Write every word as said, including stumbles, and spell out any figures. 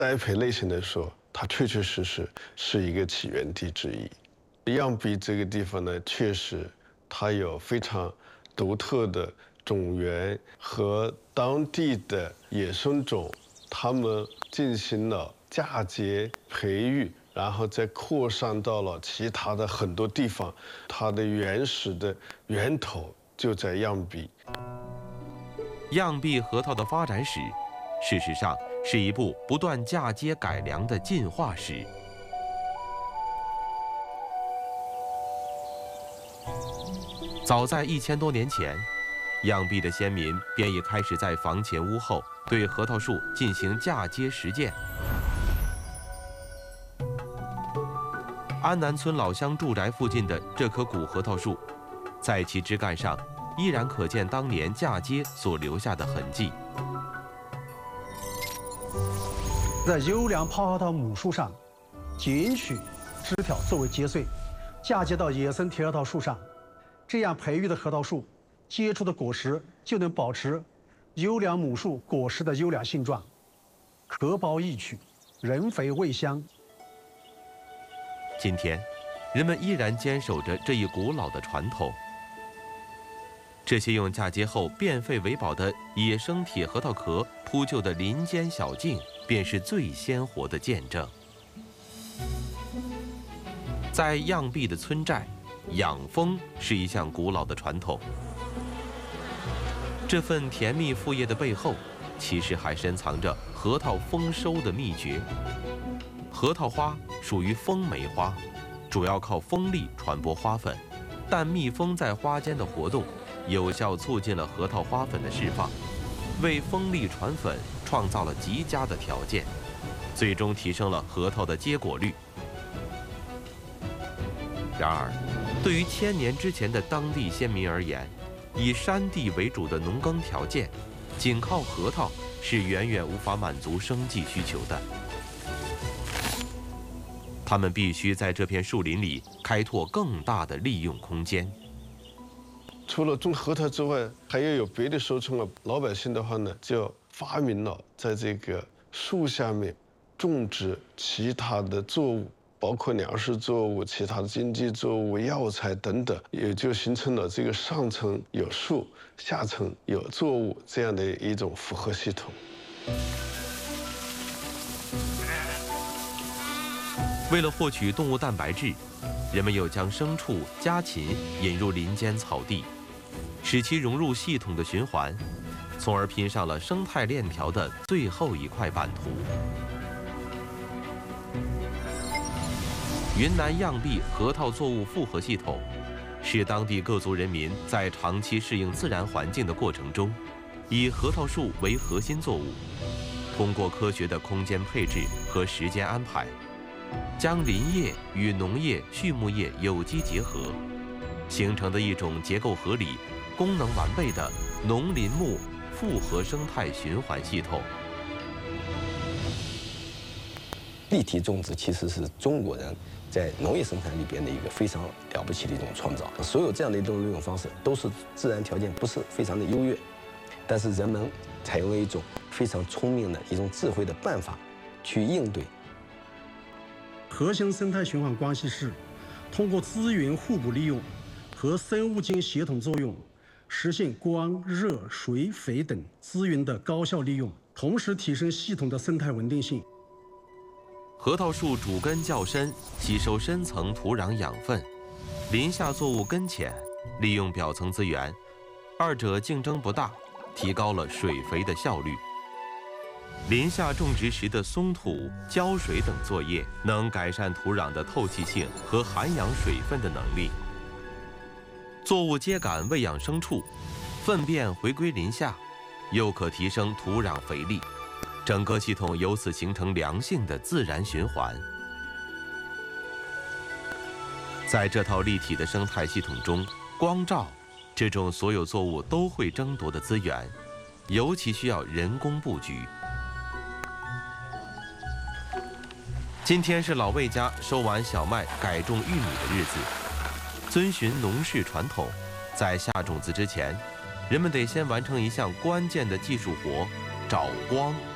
栽培类型来说，它确确实实是一个起源地之一。漾濞这个地方呢，确实它有非常独特的种源和当地的野生种，它们进行了嫁接培育，然后再扩散到了其他的很多地方。它的原始的源头就在漾濞。 漾濞核桃的发展史，事实上是一部不断嫁接改良的进化史。早在一千多年前，漾濞的先民便已开始在房前屋后对核桃树进行嫁接实践。安南村老乡住宅附近的这棵古核桃树，在其枝干上依然可见当年嫁接所留下的痕迹。 在优良泡核桃母树上剪取枝条作为接穗，嫁接到野生铁核桃树上，这样培育的核桃树结出的果实就能保持优良母树果实的优良性状，壳薄易取，人肥味香。 今天，人们依然坚守着这一古老的传统。这些用嫁接后变废为宝的野生铁核桃壳铺就的林间小径，便是最鲜活的见证。在漾濞的村寨，养蜂是一项古老的传统。这份甜蜜副业的背后，其实还深藏着核桃丰收的秘诀。核桃花属于风媒花，主要靠风力传播花粉，但蜜蜂在花间的活动，有效促进了核桃花粉的释放，为风力传粉创造了极佳的条件，最终提升了核桃的结果率。然而，对于千年之前的当地先民而言，以山地为主的农耕条件，仅靠核桃是远远无法满足生计需求的。他们必须在这片树林里开拓更大的利用空间。 除了种核桃之外，还要有别的收成啊。老百姓的话呢，就发明了在这个树下面种植其他的作物，包括粮食作物、其他的经济作物、药材等等，也就形成了这个上层有树，下层有作物这样的一种复合系统。 为了获取动物蛋白质，人们又将牲畜、家禽引入林间草地，使其融入系统的循环，从而拼上了生态链条的最后一块版图。云南漾濞核桃作物复合系统，是当地各族人民在长期适应自然环境的过程中，以核桃树为核心作物，通过科学的空间配置和时间安排，将林业与农业、畜牧业有机结合，形成的一种结构合理、功能完备的农林牧复合生态循环系统。 立体种植其实是中国人在农业生产里边的一个非常了不起的一种创造。所有这样的一种利用方式都是自然条件不是非常的优越，但是人们采用了一种非常聪明的一种智慧的办法去应对。 核心生态循环关系是通过资源互补利用和生物间协同作用，实现光、热、水、肥等资源的高效利用，同时提升系统的生态稳定性。 核桃树主根较深，吸收深层土壤养分；林下作物根浅，利用表层资源，二者竞争不大，提高了水肥的效率。林下种植时的松土、浇水等作业，能改善土壤的透气性和涵养水分的能力。作物秸秆喂养牲畜，粪便回归林下，又可提升土壤肥力。整个系统由此形成良性的自然循环。在这套立体的生态系统中，光照这种所有作物都会争夺的资源，尤其需要人工布局。今天是老魏家收完小麦、改种玉米的日子。遵循农事传统，在下种子之前，人们得先完成一项关键的技术活——找光。